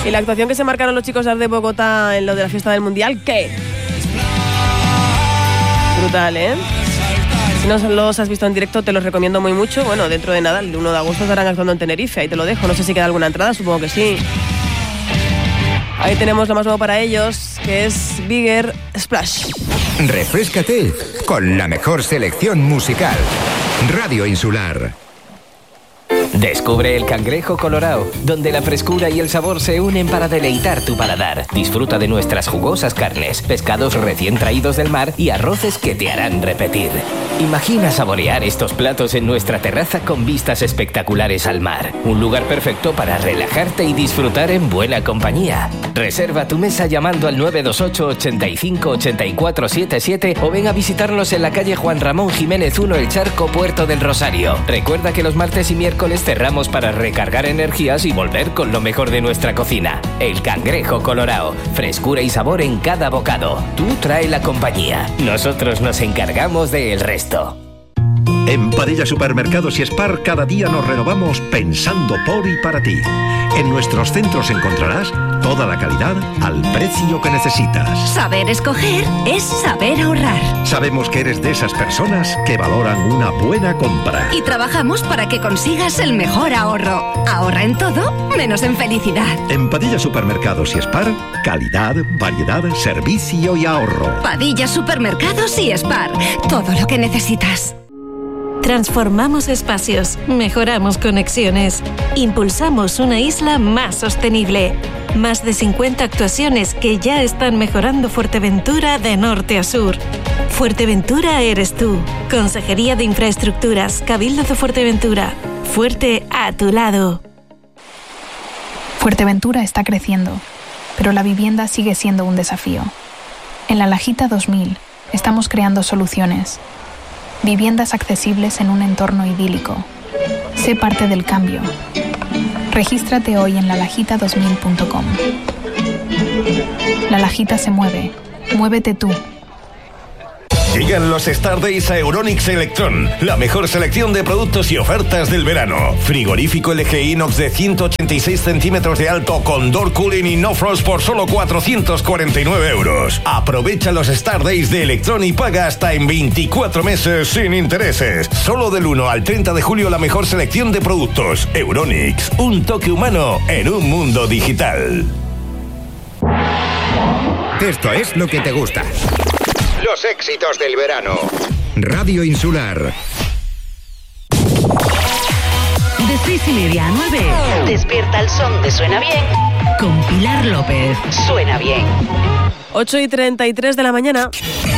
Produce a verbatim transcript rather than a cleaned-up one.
Y la actuación que se marcaron los chicos de Bogotá en lo de la fiesta del Mundial, ¿qué? Brutal, ¿eh? Si no los has visto en directo, te los recomiendo muy mucho. Bueno, dentro de nada, el uno de agosto estarán actuando en Tenerife, ahí te lo dejo. No sé si queda alguna entrada, supongo que sí. Ahí tenemos lo más nuevo para ellos, que es Bigger Splash. Refréscate con la mejor selección musical. Radio Insular. Descubre el Cangrejo Colorao, donde la frescura y el sabor se unen para deleitar tu paladar. Disfruta de nuestras jugosas carnes, pescados recién traídos del mar y arroces que te harán repetir. Imagina saborear estos platos en nuestra terraza con vistas espectaculares al mar. Un lugar perfecto para relajarte y disfrutar en buena compañía. Reserva tu mesa llamando al nueve dos ocho, ochenta y cinco, ochenta y cuatro setenta y siete o ven a visitarnos en la calle Juan Ramón Jiménez uno, El Charco, Puerto del Rosario. Recuerda que los martes y miércoles cerramos para recargar energías y volver con lo mejor de nuestra cocina. El Cangrejo Colorao, frescura y sabor en cada bocado. Tú trae la compañía, nosotros nos encargamos del resto. En Padilla Supermercados y Spar cada día nos renovamos pensando por y para ti. En nuestros centros encontrarás toda la calidad al precio que necesitas. Saber escoger es saber ahorrar. Sabemos que eres de esas personas que valoran una buena compra. Y trabajamos para que consigas el mejor ahorro. Ahorra en todo, menos en felicidad. En Padilla Supermercados y Spar, calidad, variedad, servicio y ahorro. Padilla Supermercados y Spar, todo lo que necesitas. Transformamos espacios, mejoramos conexiones, impulsamos una isla más sostenible. Más de cincuenta actuaciones que ya están mejorando Fuerteventura de norte a sur. Fuerteventura eres tú. Consejería de Infraestructuras, Cabildo de Fuerteventura. Fuerte a tu lado. Fuerteventura está creciendo, pero la vivienda sigue siendo un desafío. En la Lajita dos mil estamos creando soluciones. Viviendas accesibles en un entorno idílico. Sé parte del cambio. Regístrate hoy en la lajita dos mil punto com. La Lajita se mueve. Muévete tú. Llegan los Star Days a Euronics Electron, la mejor selección de productos y ofertas del verano. Frigorífico L G inox de ciento ochenta y seis centímetros de alto con door cooling y no frost por solo cuatrocientos cuarenta y nueve euros. Aprovecha los Star Days de Electron y paga hasta en veinticuatro meses sin intereses. Solo del uno al treinta de julio la mejor selección de productos. Euronics, un toque humano en un mundo digital. Esto es lo que te gusta. Los éxitos del verano. Radio Insular. De seis y media a nueve. Despierta el son de Suena Bien con Pilar López. Suena Bien. ocho y treinta y tres de la mañana.